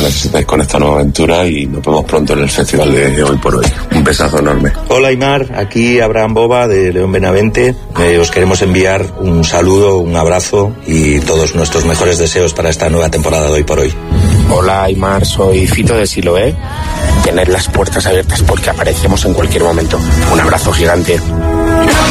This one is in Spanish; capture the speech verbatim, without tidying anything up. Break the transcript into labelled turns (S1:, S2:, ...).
S1: ganas que estáis con esta nueva aventura y nos vemos pronto en el festival de Hoy por Hoy. Un besazo enorme.
S2: Hola Aimar, aquí Abraham Boba de León Benavente. Eh, os queremos enviar un saludo, un abrazo y todos nuestros mejores deseos para esta nueva temporada de Hoy por Hoy.
S3: Hola Aimar, soy Fito de Siloé. Tened las puertas abiertas porque aparecemos en cualquier momento. Un abrazo gigante.